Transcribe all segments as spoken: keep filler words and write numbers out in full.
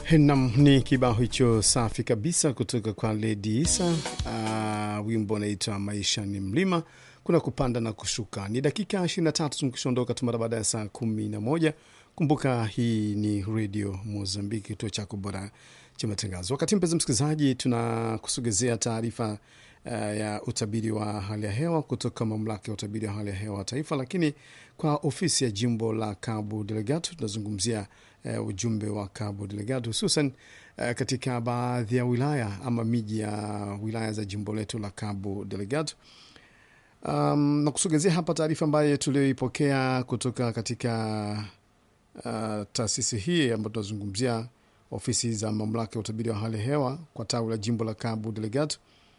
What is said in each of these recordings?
Nam ni kibao hicho safi kabisa kutoka kwa Lady Isa. Uh, wimbo unaitwa Maisha ni Mlima. Kuna kupanda na kushuka. Ni dakika ishirini na tatu tumkishaondoka tu mara baada ya saa kumi na moja. Kumbuka hii ni Radio Mozambiki, kituo chako bora cha matangazo. Wakati mpenzi msikilizaji, tunakusogezea taarifa uh, ya utabiri wa hali ya hewa kutoka mamlaka ya utabiri wa hali ya hewa taifa, lakini kwa ofisi ya jimbo la Cabo Delgado tunazungumzia Uh, ujumbe wa Cabo Delgado hususan uh, katika baadhi ya wilaya ama miji ya wilaya za jimbo letu la Cabo Delgado. Um, na kusogezea hapa taarifa ambayo tulioipokea kutoka katika uh, taasisi hii ambayo tunazungumzia ofisi za mamlaka ya utabiri wa hali ya hewa kwa tawi la jimbo la Cabo Delgado.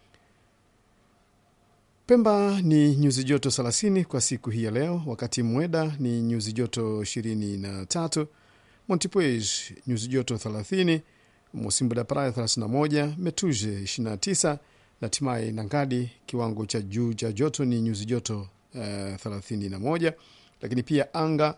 Pemba ni nyuzi joto thelathini kwa siku hii ya leo, wakati Mweda ni nyuzi joto ishirini na tatu, Montepuez nyuzi joto thelathini, Musimbo da Praia thelathini na moja, Metuje ishirini na tisa, na Timai Nangadi kiwango cha juu cha joto ni nyuzi joto uh, thelathini na moja. Lakini pia anga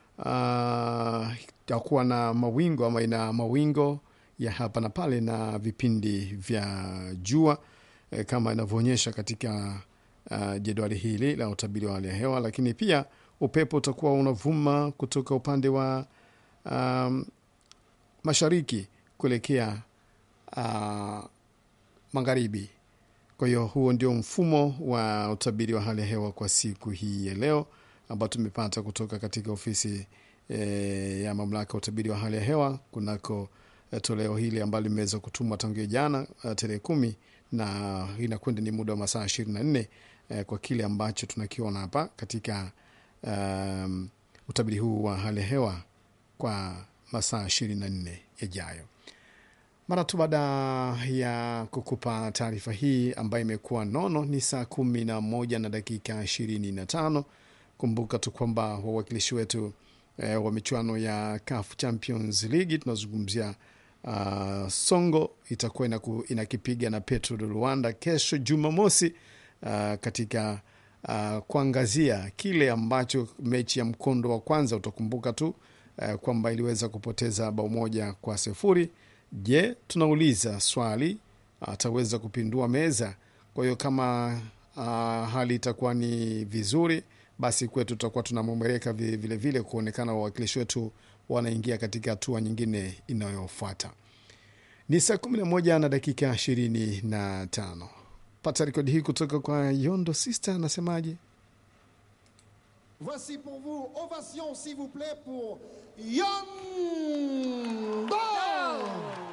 uh, takuwa na mawingo ama ina mawingo ya hapa na pale na vipindi vya jua eh, kama inavyoonyesha katika uh, jedwali hili la utabiri wa hali ya hewa. Lakini pia upepo utakuwa unavuma kutoka upande wa Um, mashariki kuelekea uh, magharibi. Kwa hiyo huo ndio mfumo wa utabiri wa hali ya hewa kwa siku hii ya leo ambao tumepata kutoka katika ofisi eh, ya mamlaka ya utabiri wa hali ya hewa kunako eh, toleo hili ambalo limeweza kutumwa tangu jana uh, tarehe kumi, na inakwenda ni muda wa masaa ishirini na nne eh, kwa kile ambacho tunakiona hapa katika um, utabiri huu wa hali ya hewa kwa masaa ishirini na nne yajayo. Mara tu baada ya kukupa taarifa hii ambayo imekuwa nono, ni saa kumi na moja na dakika ishirini na tano. Kumbuka tu kwamba wawakilishi wetu eh, wa michuano ya C A F Champions League tunazungumzia uh, Songo itakuwa inaku, inakipiga na Petro de Luanda kesho Jumamosi uh, katika uh, kuangazia kile ambacho mechi ya mkondo wa kwanza utakumbuka tu Uh, kwamba iliweza kupoteza bao moja kwa sifuri. Je, tunauliza swali, ataweza kupindua meza? Kwa hiyo kama uh, hali itakuwa ni vizuri, basi kwetu tutakuwa tunamumereka vile vile kuonekana wawakilishi wetu wanaingia katika hatua nyingine inayofuata. Ni saa kumi na moja na dakika ishirini na tano. Pata rekodi hii kutoka kwa Yondo Sister, nasemaje? Voici pour vous, ovation s'il vous plaît pour Yondo